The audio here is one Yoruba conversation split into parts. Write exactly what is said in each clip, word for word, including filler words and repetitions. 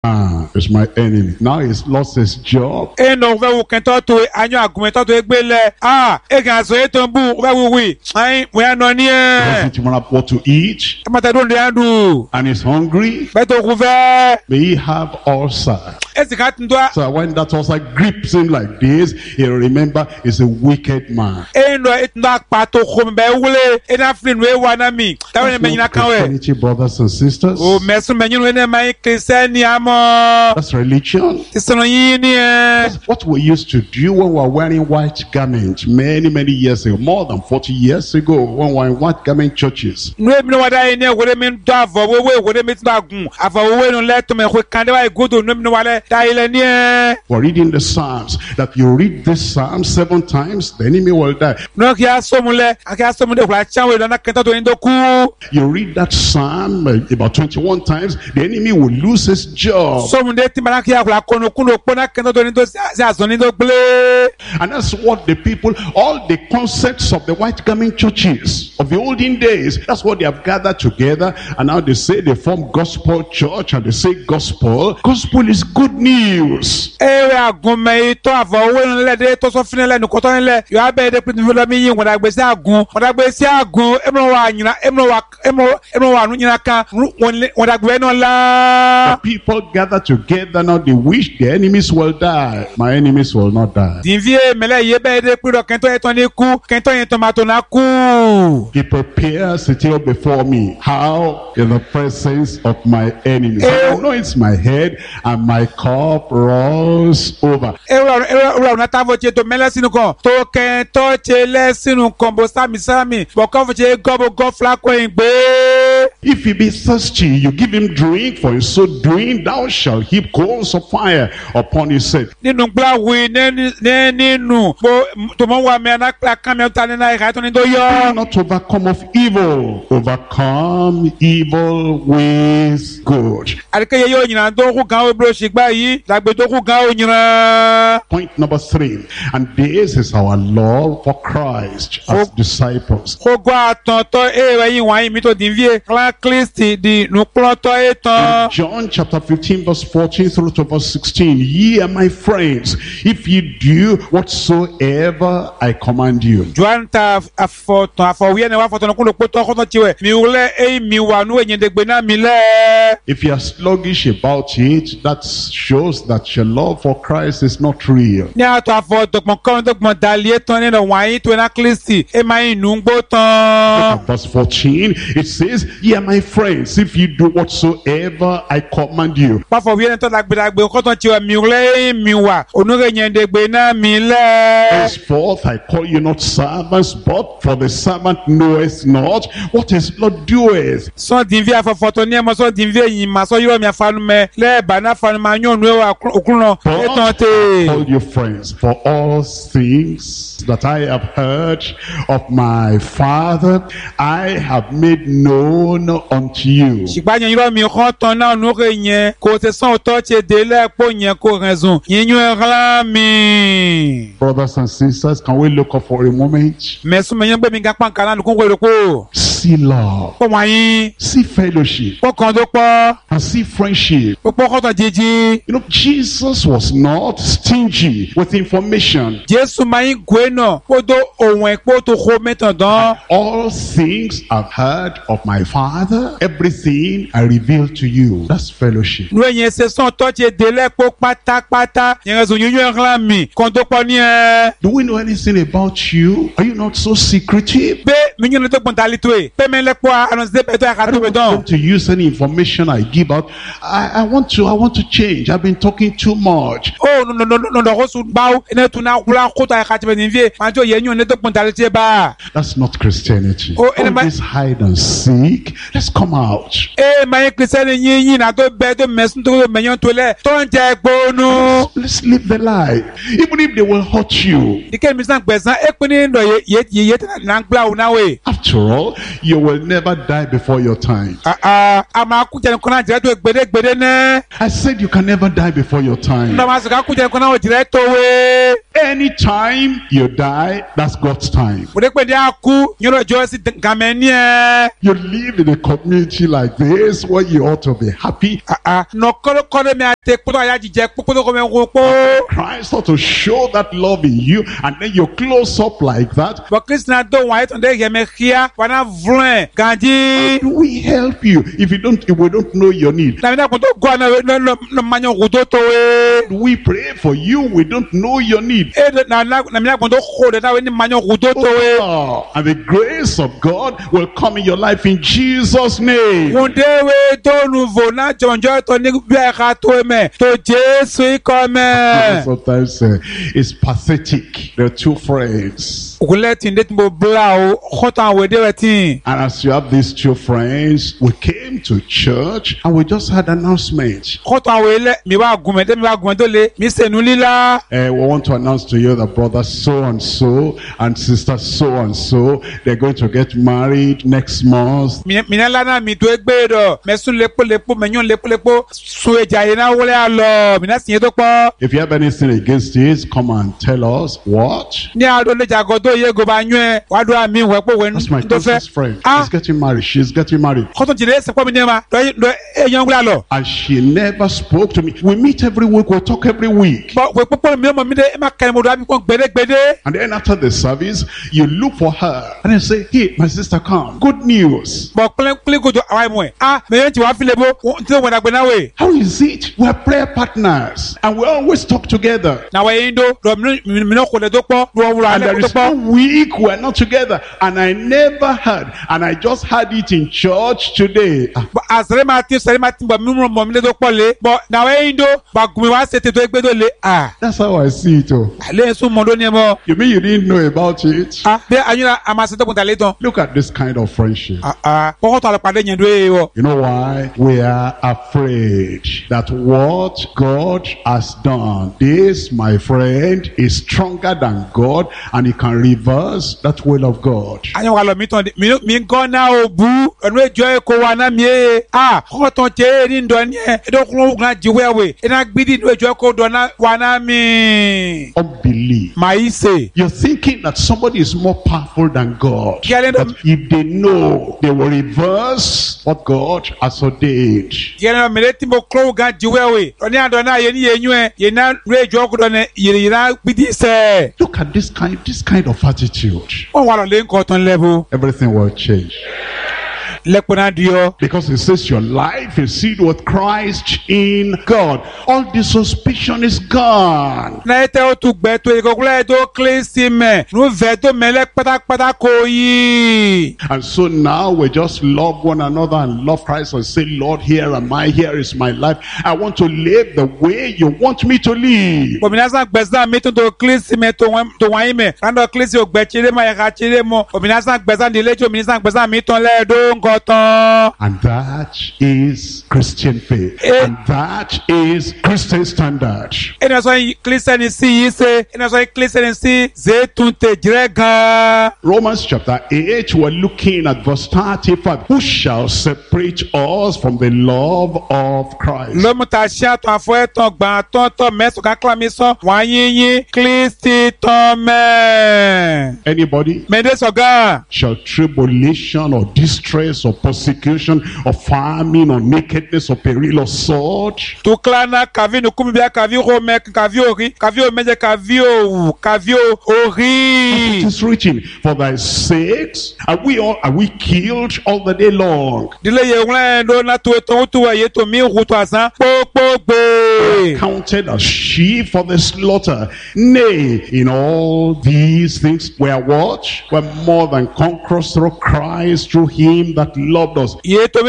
Ah, it's my enemy. Now he's lost his job. E no ve wo kento to anyo agumento to egbele. Ah, e gan so e ton bu ve wo wi. Ai, we ano ni e. Doesn't even have what to eat. E mata do ndi andu. And he's hungry. Be to kuve. May he have ulcer. E si ka tndo. So when that ulcer grips him like this, he'll remember he's a wicked man. E no e tndo pa to ko be wule. E na flin we wa na mi. Ta we me nyina kan we. Christianity, brothers and sisters. O mesu me nyinu we na mai Christian amo. That's religion. Isono yi ni e. What we used to do when we were wearing white garments many, many years ago, more than forty years ago, when we were in white garment churches. No mi no wada ene wore mi do avo we we wore mi tun agun avo we no le to me ko kan de wa godo no mi no wale da ile ni e. We're reading the Psalms, that if you read this Psalm seven times, the enemy will die. No ki asomule aki asomule kwa chanwe lo na kenta to ndo ku. You read that Psalm uh, about twenty-one times, the enemy will lose his job. So munde timbana ki akula kono kuno pona kenta to ndo si azoni ndo ble. And that's what the people, all the concepts of the white garment churches of the olden days, that's what they have gathered together. And now they say they form gospel church, and they say gospel. Gospel is good news. Ewe agun me to avo we no le de to so finele nu ko to le yo abe de pin lo mi yin wona gbe si agun wona gbe si agun emro wa nyina emro wa emro emro wa nu nyina kan wona gbe no la. The people gather together now, they wish their enemies will die. My enemies will not die. Dinvie mele ye be de pin do kento e to ni ku kento yen to ma to na ku. He prepares a table before me. How? In the presence of my enemies. I anoints my head and my cup rolls over. Ewa ewa na tavo che to mele sinu kon to kento che le sinu kon bo sami sami bo ko che go bo go fla ko en gbe. If he be thirsty, you give him drink, for in so doing thou shalt heap coals of fire upon his head. Ninu gba wi ne ne ninu bo to mo wa me na kla kan me ta ni na ira to ni do yo. Not overcome of evil, overcome evil with good. Alike ye yo nyina do ku gan o bro shigba yi dagbe do ku gan o nyina. Point number three, and this is our love for Christ as disciples. Ko gwa ton to e we yin wan yin mi to dinvie kla Christi di nu plo to e ton. John chapter fifteen verse fourteen through to verse sixteen. Ye are my friends, if ye do whatsoever I command you. Joan ta afo ton afo wi ne wa fo ton ku lo po to ko to ti we mi ule e mi wa nu enyin de gbe na mi le. If you are sluggish about it, that shows that your love for Christ is not real. Ni ato afo dokmon kon dokmon dalie ton ne no wan yi to na Christi e ma yin nu gbo ton. Verse fourteen, it says, ye are my friends, if you do whatsoever I command you. Pa fo wi ne to dagbe dagbe ko ton ti we mi ule mi wa onu re yen de gbe na mi le. Henceforth I call you not servants, but for the servant knoweth not what his Lord doeth. So dinvi afo foto ni mo so dinvi yin ma so yo mi afanu me le ba na afanu ma yon nu wa okunro e ton te. Call you friends, for all things that I have heard of my Father I have made known unto you. Sigba yen yo mi ko ton na nu re yen ko se son to che de le po yen ko raison yen yo ran mi. Brothers and sisters, can we look up for a moment? Me so me yen gbe mi ga pan kan na lu kun ko ko. See love, Ko wan yin see fellowship, ko kan do po and see friendship. po ko to jeje. You know, Jesus was not stingy with information. Jesu ma yin gwe no ko do ohun e po to ko metan dan. All things I've heard of my Father, everything I reveal to you. That's fellowship. Nu yen se son to che de le po pátápátá yen raison yin yo ran mi kon do po ni e. Do we know anything about you? Are you not so secretive? Pe mi yin to pon dali to e pe men le po annonce de pe to ka to be I don. want to use any information I give out. I, I want to I want to change. I've been talking too much. Oh no no no no no ko su ba o ene tu na kula ko ta ka ti be ni vie ma jo yen yin to pon dali te ba. That's not Christianity. Oh, All and my- this hide and seek. Let's come out. E ma yin Christian yin yin na to be to mesun to me yon to le to nje gbonu. Let's live the life. Even if they will hurt you. Dike mi san gbesan e pin ni ndo ye ye ye na ngba o na we. After all, you will never die before your time. Ah ah ama ku je ko na je to gbede gbede ne. I said you can never die before your time. Ndo ma se ka ku je ko na o dire to we. Anytime you die, that's God's time. O de pe di aku, nyoro jo si gameni e. You live in a community like this where you ought to be happy. Ah ah, no kolo kolo me ate poto ya jije popo ko me wo po. Christ ought to show that love in you, and then you close up like that. But Christian do wa eton de ye me khia, wana vlin, ganji. We help you if you don't if we don't know your need. Na mi na ko to go na no no manyo gudo to we. We pray for you, we don't know your need. E na na mi na ko to go de na we ni manyo gudo to we. Oh, and the grace of God will come in your life in Jesus' name. One day we do nouveau na jonjo to ni bi ka to me to Jesu come. Sometimes uh, it's pathetic. There are two friends. And And as you have these two friends, we came to church and we just had an announcement. Uh, we want to announce to you that brother so and so and sister so and so, they're going to get married next month. If you have anything against this, come and tell us. What? That's my closest friend. She's getting married. She's getting married. And she never spoke to me. We meet every week. We talk every week. And then after the service, you look for her. And then say, hey, my sister, come. Good news. How is it? We're prayer partners. And we always talk together. And there is no week we're not together. And I never heard. And I just had it in church today. That's how I see it. Oh. You mean you didn't know about it? Look at this kind of friendship. You know why? We are afraid that what God has done, this, my friend, is stronger than God, and he can reverse that will of God. Unbelief. You're thinking that somebody is more powerful than God. But if they know, they will reverse what God has ordained. Look at this kind, this kind of attitude. Everything will change. Because it says your life is sealed with Christ in God. All the suspicion is gone. And so now we just love one another and love Christ and say, Lord, here am I, here is my life. I want to live the way you want me to live. And that is Christian faith. And that is Christian standard. Romans chapter eight, we're looking at verse thirty-five. Who shall separate us from the love of Christ? Anybody? Shall tribulation or distress or persecution or famine or nakedness or peril or sword? It is written, for thy sakes are we all are we killed all the day long. Counted as sheep for the slaughter. Nay, in all these things we are what? We're more than conquerors through Christ, through him that loved us.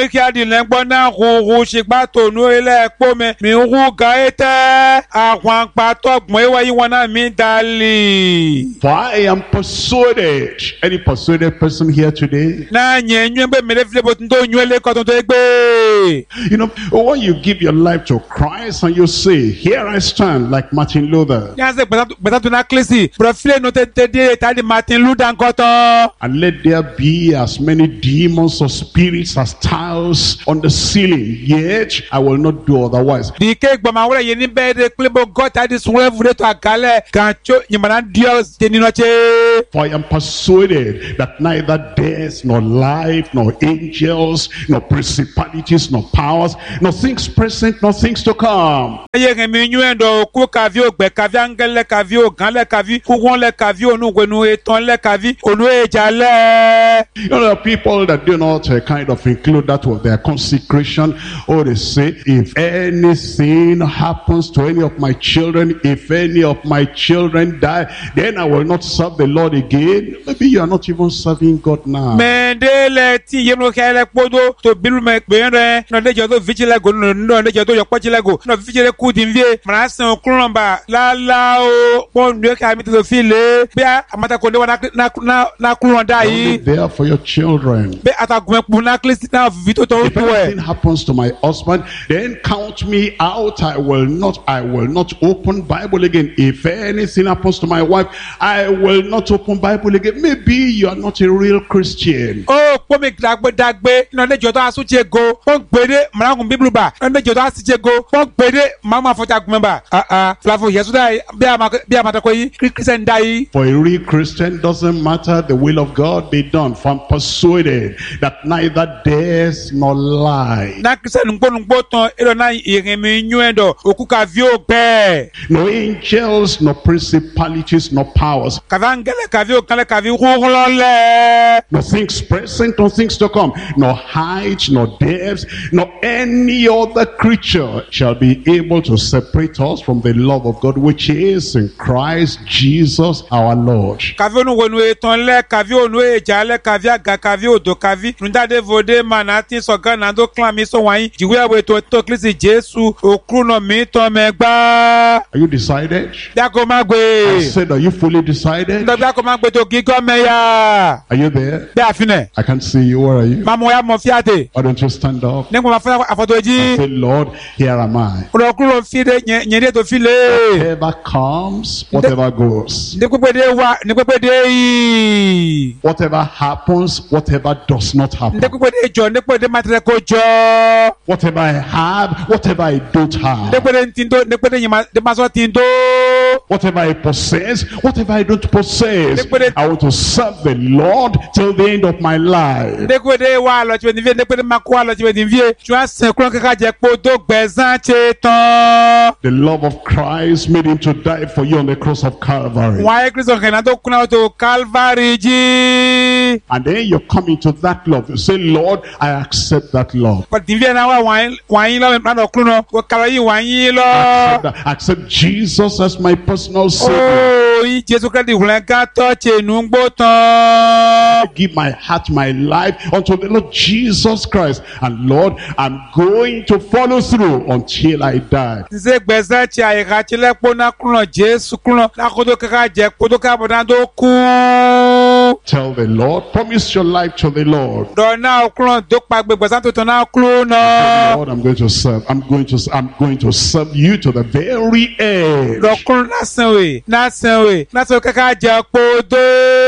For I am persuaded. Any persuaded person here today? You know, when you give your life to Christ and you say, here I stand, like Martin Luther. And let there be as many demons of of spirits as tiles on the ceiling, yet I will not do otherwise. Di ke gbama wala yeni be de klebo gota di sunwe vure to agale gancho nyimana dios teninoche. For I am persuaded that neither death, nor life, nor angels, nor principalities, nor powers, nor things present, nor things to come. Ye ngemi nyuendo ku kavi ogbe kavi angele kavi oganle kavi kuwonle kavi onugwenu eton le kavi onu ejale. You know, there are people that do not uh, kind of include that with their consecration. Or they say, if anything happens to any of my children, if any of my children die, then I will not serve the Lord again. Maybe you are not even serving God now. Mendele ti yemlo kele podo to bilu me bere no de jodo vigile go no no de jodo yopochile go no vigile ku dinvie marasan okunramba la la o pon de ka mi to file be amata ko de na na na kunronda yi there for your children. Be atagun pu na klisi na vito to If anything happens to my husband, then count me out. I will not I will not open Bible again. If anything happens to my wife, I will not open Bible again. Maybe you are not a real Christian. Oh, pomi dagbe dagbe no de jodo asuche go pon gbede maragun biblu ba no de jodo asuche go pon gbede mama fota gumba ah ah flafo yesu dai bi ama bi ama ko yi Christian dai. For a real Christian, doesn't matter the will of God be done. For I'm persuaded that neither death nor life, Na Christian ngbo ngbo ton ero na iremi nyuendo okuka vio be no angels, nor principalities, nor powers, kavangele kavio kale kavio hulole no things present, nor things to come, nor height, nor depth, nor any other creature shall be able to separate us from the love of God which is in Christ Jesus our Lord. kavio nu wonu eton le kavio nu ejale kavia ga kavio do kavi ndade vode manati so gana do clami so wan jiwe we to to klisi Jesu okruno mi to megba. Are you decided? Dako I magwe said, are you fully decided? ndo dako magwe to gigo meya Are you there? be afine I can't see you. Where are you? mamo ya mo fiate Why don't you stand up? nengo mafanya afotoji Say, Lord, here am I. okruno fide nyende to file Whatever comes, whatever goes. ndekupede wa ndekupede yi Whatever happens, whatever does not happen. ndekupede jo ndekupede matre ko jo Whatever I have, whatever I don't have. ndekupede ntindo ndekupede nyima de maso tindo Whatever I possess, whatever I don't possess. Ndekupede- I want to serve the Lord till the end of my life. ndekupede wa lo chibe ndivie ndekupede makwa lo chibe ndivie chwa sen kron kaka je podo gbezan chetan The love of Christ made him to die for you on the cross of Calvary. wa e Kristo kana to kuna to Calvary ji And then you come into that love. You say, Lord, I accept that love. but ndivie na wa wan wan yin lo na kruno ko kala yi wan yin lo Accept, that. Accept Jesus as my personal Savior. oh yi Jesu Christ hulen ka to chenu ngbo tan I give my heart, my life unto the Lord Jesus Christ. And Lord, I'm going to follow through until I die. nze gbezan chi ayika chile po na kruno Jesu kruno na kodo kaka je kodo ka bodan do ku Tell the Lord, promise your life to the Lord. do na kruno do pa gbe gbezan to na kruno Lord, I'm going to serve. I'm going to I'm going to serve you to the very end. do kruno na senwe na senwe na so kaka je podo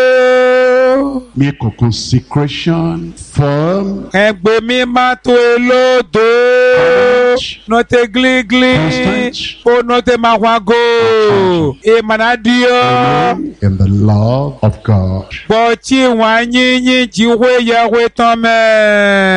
Make a consecration firm, egbe mi ma to elodo no te gligli constant, o no te mawago e manadio in the love of God. bo chi wan yin yin ji we ye we tan me